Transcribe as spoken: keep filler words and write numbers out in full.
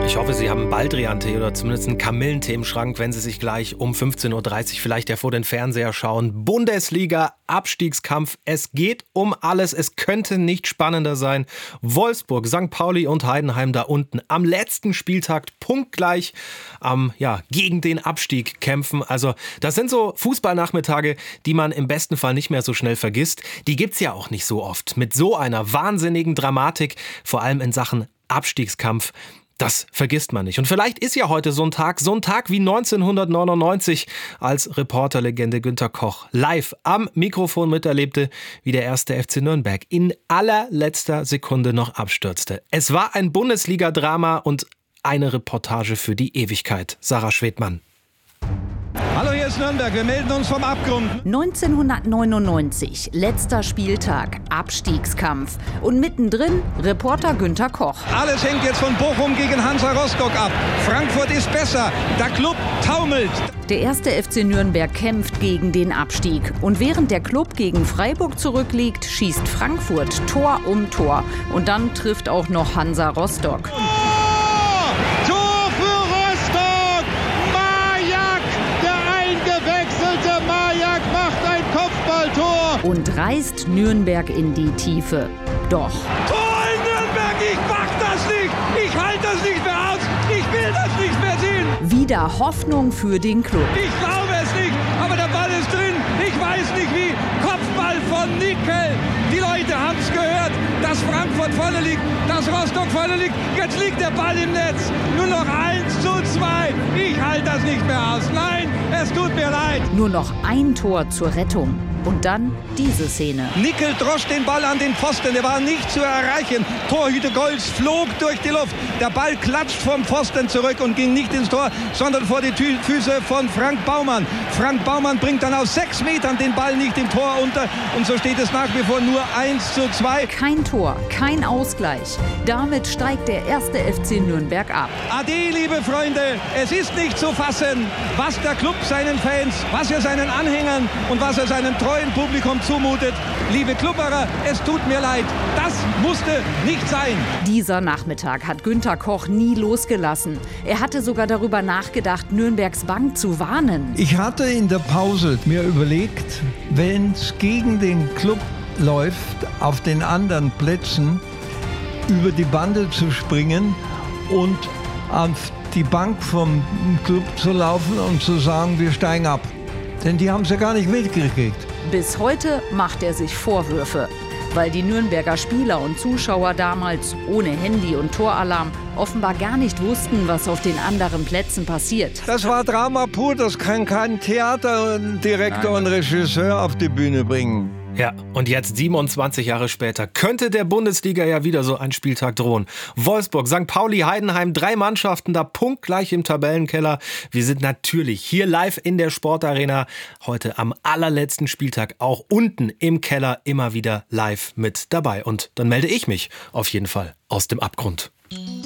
Ich hoffe, Sie haben einen Baldrian-Tee oder zumindest einen Kamillentee im Schrank, wenn Sie sich gleich um fünfzehn Uhr dreißig vielleicht ja vor den Fernseher schauen. Bundesliga, Abstiegskampf. Es geht um alles. Es könnte nicht spannender sein. Wolfsburg, Sankt Pauli und Heidenheim da unten am letzten Spieltag punktgleich ähm, ja, gegen den Abstieg kämpfen. Also das sind so Fußballnachmittage, die man im besten Fall nicht mehr so schnell vergisst. Die gibt's ja auch nicht so oft. Mit so einer wahnsinnigen Dramatik, vor allem in Sachen Abstiegskampf. Das vergisst man nicht. Und vielleicht ist ja heute so ein Tag, so ein Tag wie neunzehnhundertneunundneunzig, als Reporterlegende Günter Koch live am Mikrofon miterlebte, wie der erste F C Nürnberg in allerletzter Sekunde noch abstürzte. Es war ein Bundesliga-Drama und eine Reportage für die Ewigkeit. Sarah Schwedmann. Hallo, hier ist Nürnberg. Wir melden uns vom Abgrund. neunzehnhundertneunundneunzig, letzter Spieltag, Abstiegskampf. Und mittendrin Reporter Günter Koch. Alles hängt jetzt von Bochum gegen Hansa Rostock ab. Frankfurt ist besser. Der Club taumelt. Der erste F C Nürnberg kämpft gegen den Abstieg. Und während der Club gegen Freiburg zurückliegt, schießt Frankfurt Tor um Tor. Und dann trifft auch noch Hansa Rostock. Und reißt Nürnberg in die Tiefe. Doch. Tor in Nürnberg, ich mach das nicht! Ich halte das nicht mehr aus! Ich will das nicht mehr sehen! Wieder Hoffnung für den Club. Ich glaube es nicht, aber der Ball ist drin. Ich weiß nicht wie. Kopfball von Nickel. Die Leute haben es gehört, dass Frankfurt vorne liegt, dass Rostock vorne liegt. Jetzt liegt der Ball im Netz. Nur noch eins zu zwei. Ich halte das nicht mehr aus. Nein, es tut mir leid. Nur noch ein Tor zur Rettung. Und dann diese Szene. Nickel drosch den Ball an den Pfosten, der war nicht zu erreichen. Torhüter Golz flog durch die Luft. Der Ball klatscht vom Pfosten zurück und ging nicht ins Tor, sondern vor die Tü- Füße von Frank Baumann. Frank Baumann bringt dann aus sechs Metern den Ball nicht im Tor unter. Und so steht es nach wie vor nur eins zu zwei. Kein Tor, kein Ausgleich. Damit steigt der erste F C Nürnberg ab. Ade, liebe Freunde, es ist nicht zu fassen, was der Club seinen Fans, was er seinen Anhängern und was er seinen treuen Publikum zumutet. Liebe Klubberer, es tut mir leid. Das musste nicht sein. Dieser Nachmittag hat Günter Koch nie losgelassen. Er hatte sogar darüber nachgedacht, Nürnbergs Bank zu warnen. Ich hatte in der Pause mir überlegt, wenn es gegen den Club läuft, auf den anderen Plätzen über die Bande zu springen und auf die Bank vom Club zu laufen und zu sagen, wir steigen ab. Denn die haben es ja gar nicht mitgekriegt. Bis heute macht er sich Vorwürfe, weil die Nürnberger Spieler und Zuschauer damals ohne Handy und Toralarm offenbar gar nicht wussten, was auf den anderen Plätzen passiert. Das war Drama pur, das kann kein Theaterdirektor und Regisseur auf die Bühne bringen. Ja, und jetzt siebenundzwanzig Jahre später könnte der Bundesliga ja wieder so ein Spieltag drohen. Wolfsburg, Sankt Pauli, Heidenheim, drei Mannschaften da punktgleich im Tabellenkeller. Wir sind natürlich hier live in der Sportarena, heute am allerletzten Spieltag auch unten im Keller immer wieder live mit dabei. Und dann melde ich mich auf jeden Fall aus dem Abgrund.